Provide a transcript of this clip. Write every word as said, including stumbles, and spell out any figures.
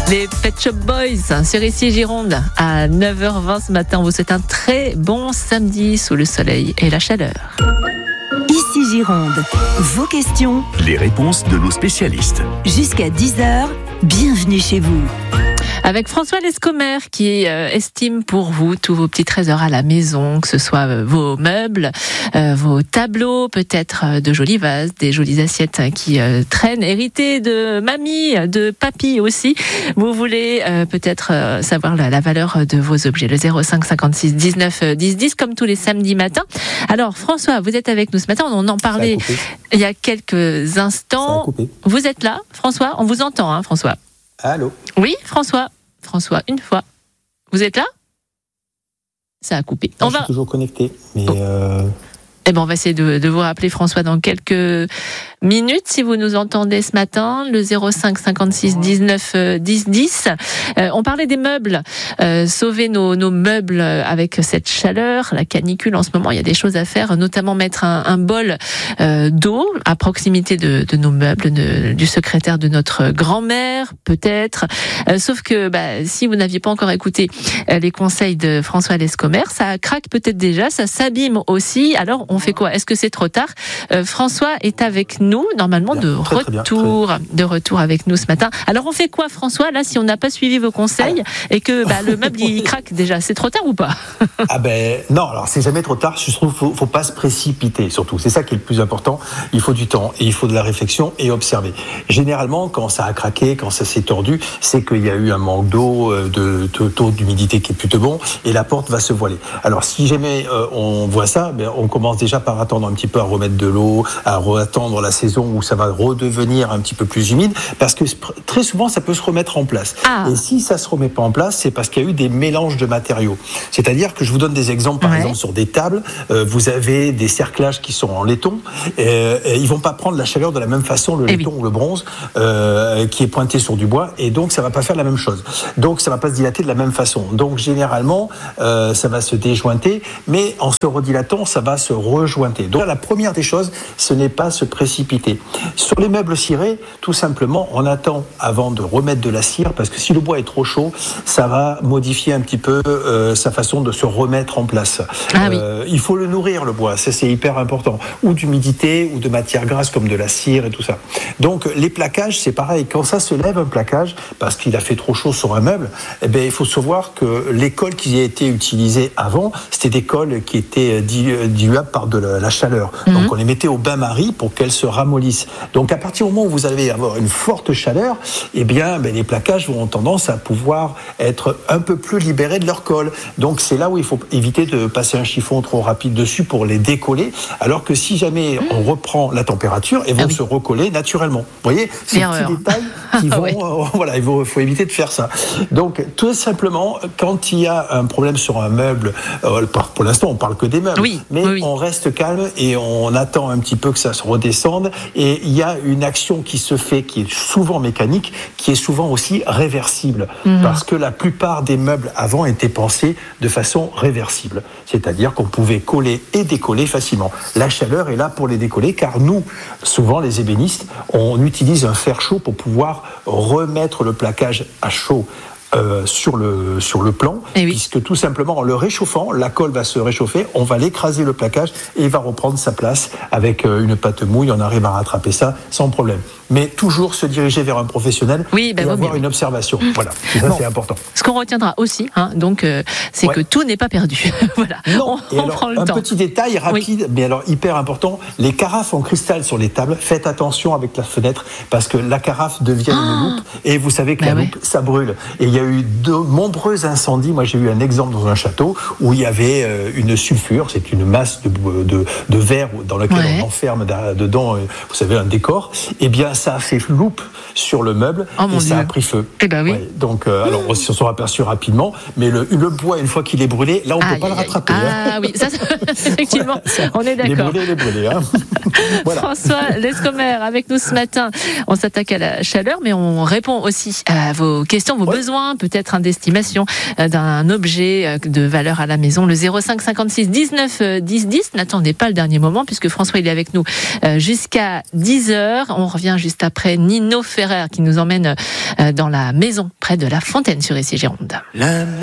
Les Pet Shop Boys sur Ici Gironde à neuf heures vingt ce matin. On vous souhaite un très bon samedi sous le soleil et la chaleur. Ici Gironde, vos questions, les réponses de nos spécialistes. Jusqu'à dix heures, bienvenue chez vous. Avec François Lescomer qui euh, estime pour vous tous vos petits trésors à la maison, que ce soit euh, vos meubles, euh, vos tableaux, peut-être euh, de jolis vases, des jolies assiettes hein, qui euh, traînent, héritées de mamie, de papy aussi. Vous voulez euh, peut-être euh, savoir la, la valeur de vos objets. Le zéro cinq cinquante-six dix-neuf dix dix comme tous les samedis matins. Alors François, vous êtes avec nous ce matin, on en parlait il y a quelques instants. Vous êtes là, François, on vous entend hein, François. Allô ? Oui, François. François, une fois. Vous êtes là ? Ça a coupé. Non, on je va... suis toujours connecté, mais... Oh. Euh... Eh ben, on va essayer de, de vous rappeler, François, dans quelques minutes, si vous nous entendez ce matin, le zéro cinq cinquante-six dix-neuf dix dix. Euh, on parlait des meubles, euh, sauver nos, nos meubles avec cette chaleur, la canicule en ce moment, il y a des choses à faire, notamment mettre un, un bol euh, d'eau à proximité de, de nos meubles, de, du secrétaire de notre grand-mère, peut-être. Euh, sauf que bah, si vous n'aviez pas encore écouté euh, les conseils de François Lescomer, ça craque peut-être déjà, ça s'abîme aussi. Alors, on On fait quoi ? Est-ce que c'est trop tard ? euh, François est avec nous, normalement bien, de très, retour, très de retour avec nous ce matin. Alors on fait quoi, François, là, si on n'a pas suivi vos conseils et que bah, le meuble il craque déjà, c'est trop tard ou pas ? Ah ben non, alors c'est jamais trop tard. Je trouve qu'il faut, faut pas se précipiter, surtout. C'est ça qui est le plus important. Il faut du temps et il faut de la réflexion et observer. Généralement, quand ça a craqué, quand ça s'est tordu, c'est qu'il y a eu un manque d'eau, de, de taux d'humidité qui est plutôt bon et la porte va se voiler. Alors si jamais euh, on voit ça, ben on commence déjà déjà par attendre un petit peu à remettre de l'eau, à attendre la saison où ça va redevenir un petit peu plus humide, parce que très souvent ça peut se remettre en place. Ah. Et si ça se remet pas en place, c'est parce qu'il y a eu des mélanges de matériaux. C'est-à-dire que je vous donne des exemples, par ouais. exemple sur des tables, euh, vous avez des cerclages qui sont en laiton, euh, et ils vont pas prendre la chaleur de la même façon, le laiton oui. ou le bronze, euh, qui est pointé sur du bois, et donc ça va pas faire la même chose. Donc ça va pas se dilater de la même façon. Donc généralement, euh, ça va se déjointer, mais en se redilatant, ça va se rejointer. Donc la première des choses, ce n'est pas se précipiter. Sur les meubles cirés, tout simplement, on attend avant de remettre de la cire, parce que si le bois est trop chaud, ça va modifier un petit peu euh, sa façon de se remettre en place. Ah, euh, oui. Il faut le nourrir, le bois, ça c'est hyper important. Ou d'humidité, ou de matière grasse comme de la cire et tout ça. Donc les plaquages, c'est pareil. Quand ça se lève un plaquage, parce qu'il a fait trop chaud sur un meuble, eh bien, il faut savoir que les cols qui a été utilisés avant, c'était des cols qui étaient diluables par de la chaleur. Mmh. Donc on les mettait au bain-marie pour qu'elles se ramollissent. Donc à partir du moment où vous allez avoir une forte chaleur, eh bien ben, les plaquages vont tendance à pouvoir être un peu plus libérés de leur colle. Donc c'est là où il faut éviter de passer un chiffon trop rapide dessus pour les décoller, alors que si jamais mmh. on reprend la température, elles vont ah oui. se recoller naturellement. Vous voyez, c'est des petits détails qui vont... ouais. euh, voilà, il faut, faut éviter de faire ça. Donc tout simplement, quand il y a un problème sur un meuble, euh, pour l'instant on parle que des meubles, oui. mais oui. on reste calme et on attend un petit peu que ça se redescende, et il y a une action qui se fait qui est souvent mécanique, qui est souvent aussi réversible, mmh. parce que la plupart des meubles avant étaient pensés de façon réversible, c'est-à-dire qu'on pouvait coller et décoller facilement. La chaleur est là pour les décoller, car nous, souvent les ébénistes, on utilise un fer chaud pour pouvoir remettre le plaquage à chaud. Euh, sur le sur le plan, oui. puisque tout simplement en le réchauffant, la colle va se réchauffer, on va l'écraser le plaquage et il va reprendre sa place avec euh, une pâte mouille, on arrive à rattraper ça sans problème. Mais toujours se diriger vers un professionnel oui, ben et avoir mieux. une observation. Mmh. Voilà, ça bon. c'est important. Ce qu'on retiendra aussi, hein, donc, euh, c'est ouais. que tout n'est pas perdu. voilà. Non. On, et on alors, prend le un temps. petit détail rapide, oui. mais alors hyper important, les carafes en cristal sur les tables, faites attention avec la fenêtre, parce que la carafe devient ah. une loupe, et vous savez que ben la oui. loupe, ça brûle. Et il y a eu de nombreux incendies. Moi, j'ai eu un exemple dans un château où il y avait euh, une sulfure, c'est une masse de, de, de verre dans laquelle ouais. on enferme dedans, euh, vous savez, un décor. Eh bien, ça a fait loupe sur le meuble oh, et ça Dieu. a pris feu. Eh ben oui. Ouais, donc, euh, alors, on s'en sera aperçu rapidement, mais le, le bois, une fois qu'il est brûlé, là, on ne peut pas le rattraper. Ah hein. oui, ça, effectivement, voilà, ça, on est d'accord. Il est brûlé, il est brûlé. Hein. voilà. François Lescomer avec nous ce matin. On s'attaque à la chaleur, mais on répond aussi à vos questions, vos ouais. besoins. besoin, peut-être un d'estimation d'un objet de valeur à la maison. Le zéro cinq cinquante-six dix-neuf dix dix. N'attendez pas le dernier moment puisque François il est avec nous jusqu'à dix heures. On revient juste après Nino Ferrer qui nous emmène dans la maison près de la Fontaine sur Issy Gironde.